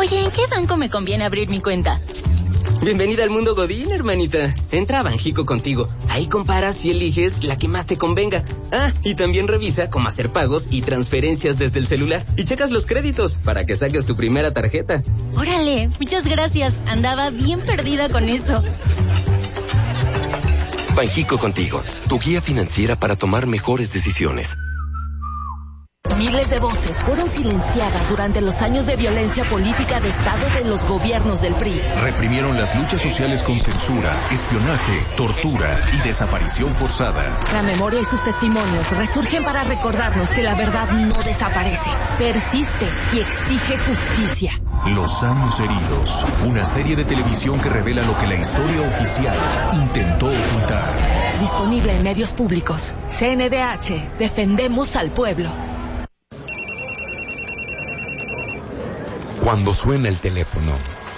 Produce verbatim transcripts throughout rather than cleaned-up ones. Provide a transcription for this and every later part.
Oye, ¿en qué banco me conviene abrir mi cuenta? Bienvenida al mundo Godín, hermanita. Entra a Banjico Contigo. Ahí comparas y eliges la que más te convenga. Ah, y también revisa cómo hacer pagos y transferencias desde el celular. Y checas los créditos para que saques tu primera tarjeta. Órale, muchas gracias. Andaba bien perdida con eso. Banjico Contigo, tu guía financiera para tomar mejores decisiones. Miles de voces fueron silenciadas durante los años de violencia política de Estado de los gobiernos del P R I. Reprimieron las luchas sociales con censura, espionaje, tortura y desaparición forzada. La memoria y sus testimonios resurgen para recordarnos que la verdad no desaparece, persiste y exige justicia. Los años heridos, una serie de televisión que revela lo que la historia oficial intentó ocultar. Disponible en medios públicos. C N D H, defendemos al pueblo. Cuando suena el teléfono,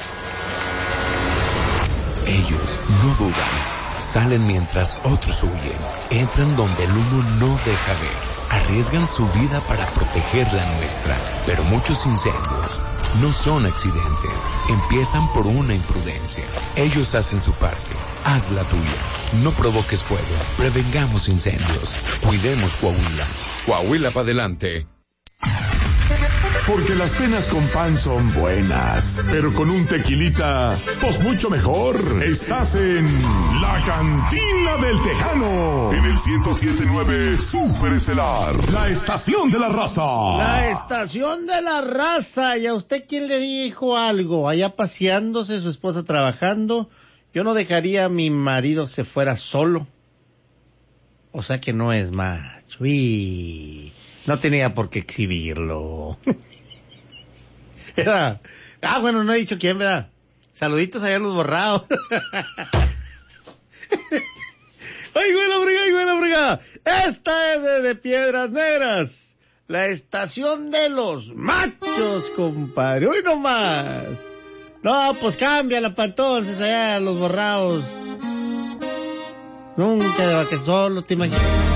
ellos no dudan, salen mientras otros huyen, entran donde el humo no deja ver, arriesgan su vida para proteger la nuestra, pero muchos incendios no son accidentes, empiezan por una imprudencia. Ellos hacen su parte, haz la tuya, no provoques fuego, prevengamos incendios, cuidemos Coahuila. Coahuila para adelante. Porque las penas con pan son buenas, pero con un tequilita, pues mucho mejor. Estás en La Cantina del Tejano, en el ciento siete punto nueve Super Estelar, la estación de la raza. La estación de la raza. ¿Y a usted quién le dijo algo? Allá paseándose, su esposa trabajando. Yo no dejaría a mi marido se fuera solo. O sea que no es macho. Y no tenía por qué exhibirlo. Era, ah, bueno, no he dicho quién, ¿verdad? Saluditos allá a los borrados. ¡Ay, buena brigada, ay, buena brigada! Esta es de, de Piedras Negras, la estación de los machos, compadre. ¡Uy, no más! No, pues cámbiala para entonces allá a los borrados. Nunca de vaca solo, te imaginas.